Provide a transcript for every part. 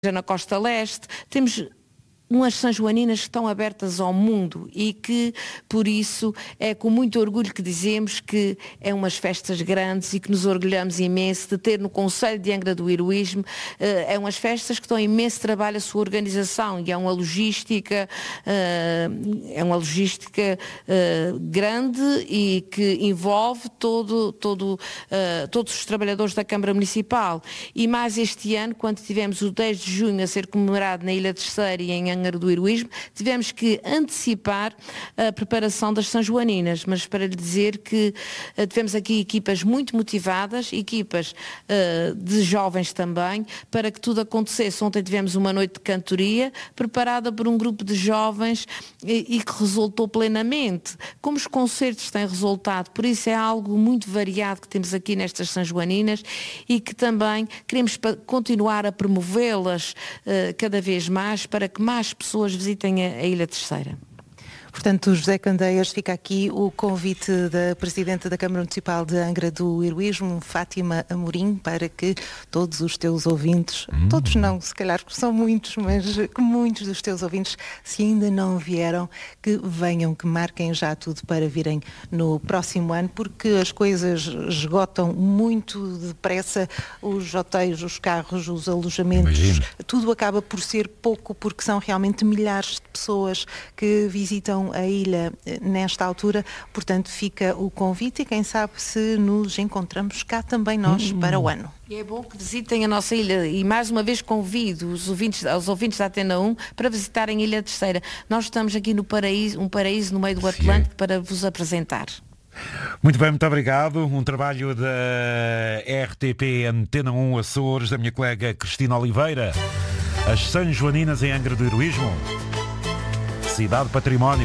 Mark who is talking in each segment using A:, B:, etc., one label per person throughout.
A: na Costa Leste, temos umas sanjoaninas que estão abertas ao mundo e que, por isso, é com muito orgulho que dizemos que é umas festas grandes e que nos orgulhamos imenso de ter no Concelho de Angra do Heroísmo. É umas festas que estão imenso trabalho a sua organização e é uma logística grande e que envolve todos os trabalhadores da Câmara Municipal. E mais este ano, quando tivemos o 10 de junho a ser comemorado na Ilha Terceira e em Angra do Heroísmo, tivemos que antecipar a preparação das sanjoaninas, mas para lhe dizer que tivemos aqui equipas muito motivadas, equipas de jovens também, para que tudo acontecesse. Ontem tivemos uma noite de cantoria preparada por um grupo de jovens e que resultou plenamente, como os concertos têm resultado. Por isso é algo muito variado que temos aqui nestas sanjoaninas e que também queremos continuar a promovê-las cada vez mais para que mais pessoas visitem a Ilha Terceira.
B: Portanto, José Candeias, fica aqui o convite da Presidente da Câmara Municipal de Angra do Heroísmo, Fátima Amorim, para que todos os teus ouvintes, todos não, se calhar são muitos, mas que muitos dos teus ouvintes, se ainda não vieram, que venham, que marquem já tudo para virem no próximo ano, porque as coisas esgotam muito depressa, os hotéis, os carros, os alojamentos, tudo acaba por ser pouco, porque são realmente milhares de pessoas que visitam a ilha nesta altura, portanto fica o convite e quem sabe se nos encontramos cá também nós para o ano.
A: E é bom que visitem a nossa ilha e mais uma vez convido os ouvintes da Antena 1 para visitarem a Ilha Terceira. Nós estamos aqui no paraíso, um paraíso no meio do Atlântico para vos apresentar.
C: Muito bem, muito obrigado. Um trabalho da RTP Antena 1 Açores, da minha colega Cristina Oliveira. As Sanjoaninas em Angra do Heroísmo. Cidade Património.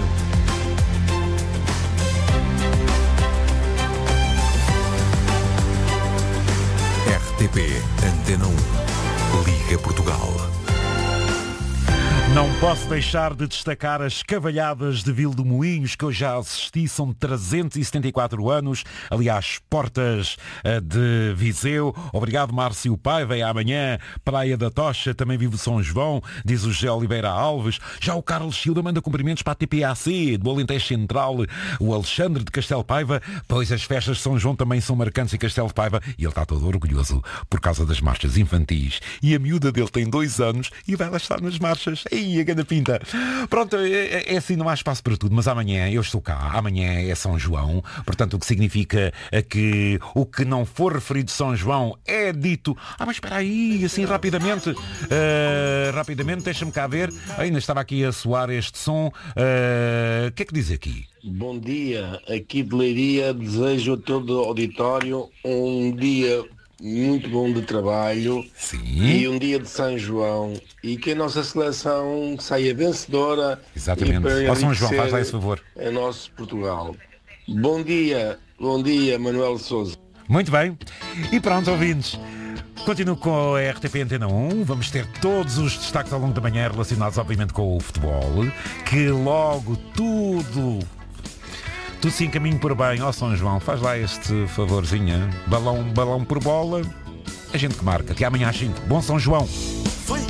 D: RTP Antena 1 Liga Portugal.
C: Não posso deixar de destacar as cavalhadas de Vil do Moinhos, que eu já assisti, são 374 anos, ali às portas de Viseu. Obrigado, Márcio Paiva. E amanhã, Praia da Tocha, também vive São João, diz o José Oliveira Alves. Já o Carlos Silva manda cumprimentos para a TPAC, do Alentejo Central. O Alexandre de Castelo Paiva, pois as festas de São João também são marcantes em Castelo Paiva. E ele está todo orgulhoso por causa das marchas infantis. E a miúda dele tem 2 anos e vai lá estar nas marchas. A grande pinta. Pronto, é assim, não há espaço para tudo, mas amanhã eu estou cá, amanhã é São João, portanto o que significa que o que não for referido São João é dito. Mas espera aí, assim rapidamente, deixa-me cá ver, ainda estava aqui a soar este som, o que é que diz aqui?
E: Bom dia, aqui de Leiria, desejo a todo o auditório um dia muito bom de trabalho.
C: Sim.
E: E um dia de São João e que a nossa seleção saia vencedora.
C: Exatamente. Ó São João, faz lá esse favor.
E: É nosso Portugal. Bom dia, Manuel Sousa.
C: Muito bem. E pronto, ouvintes. Continuo com a RTP Antena 1. Vamos ter todos os destaques ao longo da manhã relacionados, obviamente, com o futebol. Que logo tudo se encaminhe por bem. Ó São João, faz lá este favorzinho. Balão por bola. A gente que marca. Até amanhã às 5. Bom São João.